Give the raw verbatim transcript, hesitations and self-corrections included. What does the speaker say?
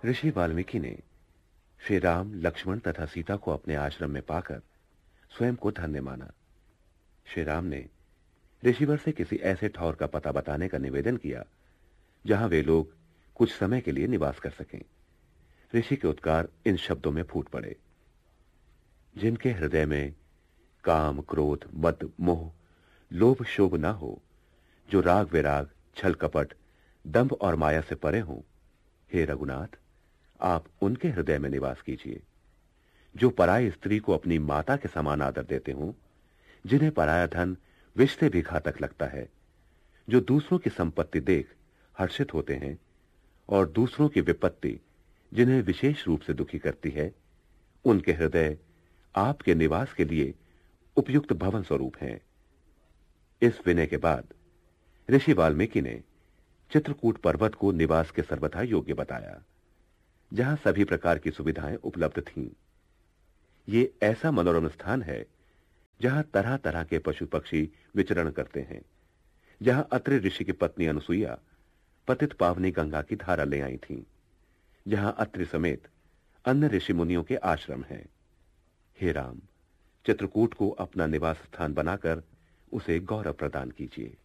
ऋषि वाल्मीकि ने श्री राम, लक्ष्मण तथा सीता को अपने आश्रम में पाकर स्वयं को धन्य माना। श्री राम ने ऋषिवर से किसी ऐसे ठौर का पता बताने का निवेदन किया जहां वे लोग कुछ समय के लिए निवास कर सकें। ऋषि के उद्गार इन शब्दों में फूट पड़े, जिनके हृदय में काम, क्रोध, मद, मोह, लोभ, शोभ न हो, जो राग, विराग, छल, कपट, दंभ और माया से परे हों, हे रघुनाथ, आप उनके हृदय में निवास कीजिए। जो पराई स्त्री को अपनी माता के समान आदर देते हों, जिन्हें पराया धन विष से भी घातक लगता है, जो दूसरों की संपत्ति देख हर्षित होते हैं और दूसरों की विपत्ति जिन्हें विशेष रूप से दुखी करती है, उनके हृदय आपके निवास के लिए उपयुक्त भवन स्वरूप हैं। इस विनय के बाद ऋषि वाल्मीकि ने चित्रकूट पर्वत को निवास के सर्वथा योग्य बताया, जहां सभी प्रकार की सुविधाएं उपलब्ध थीं। ये ऐसा मनोरम स्थान है जहां तरह तरह के पशु पक्षी विचरण करते हैं, जहां अत्रि ऋषि की पत्नी अनुसुईया पतित पावनी गंगा की धारा ले आई थीं, जहां अत्रि समेत अन्य ऋषि मुनियों के आश्रम हैं। हे राम, चित्रकूट को अपना निवास स्थान बनाकर उसे गौरव प्रदान कीजिए।